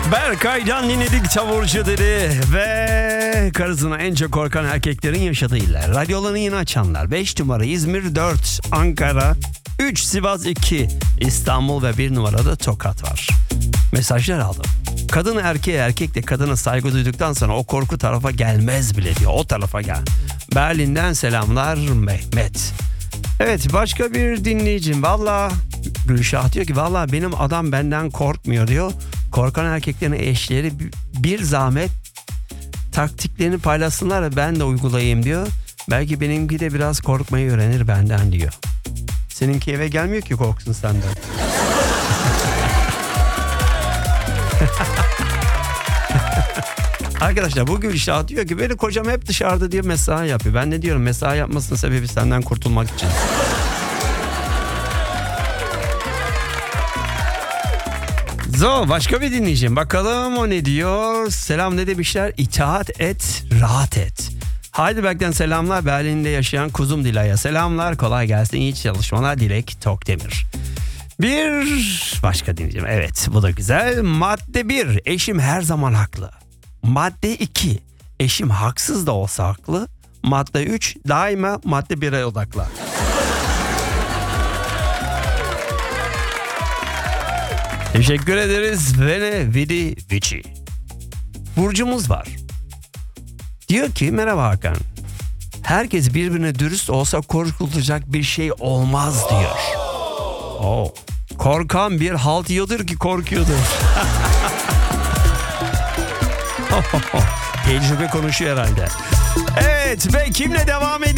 Berkay'dan dinledik Taburcu dedi ve karısına en çok korkan erkeklerin yaşadığı iller. Radyolarını yeni açanlar: 5 numara İzmir, 4 Ankara, 3 Sivas, 2 İstanbul ve 1 numarada Tokat var. Mesajlar aldım. Kadın erkeğe, erkek de kadına saygı duyduktan sonra o korku tarafa gelmez bile diyor. O tarafa gel. Berlin'den selamlar Mehmet. Evet, başka bir dinleyicim. Valla Gülşah diyor ki valla benim adam benden korkmuyor diyor. Korkan erkeklerin eşleri bir zahmet taktiklerini paylaşsınlar, ben de uygulayayım diyor. Belki benimki de biraz korkmayı öğrenir benden diyor. Seninki eve gelmiyor ki korksun senden. Arkadaşlar bu Gülşah diyor ki benim kocam hep dışarıda diyor, mesai yapıyor. Ben ne diyorum, mesai yapmasının sebebi senden kurtulmak için. Başka bir dinleyeceğim. Bakalım o ne diyor. Selam, ne demişler? İtaat et, rahat et. Heidelberg'den selamlar. Berlin'de yaşayan kuzum Dila'ya selamlar. Kolay gelsin, iyi çalışmalar. Dilek Tokdemir. Bir başka dinleyeceğim. Evet, bu da güzel. Madde 1. Eşim her zaman haklı. Madde 2. Eşim haksız da olsa haklı. Madde 3. Daima madde 1'e odaklı. Teşekkür ederiz. Vene Vidi Vici. Burcumuz var. Diyor ki merhaba Hakan. Herkes birbirine dürüst olsa korkulacak bir şey olmaz diyor. Korkan bir halt yiyordur ki korkuyordur. Tecrübe konuşuyor herhalde. Evet ve kimle devam ediyor?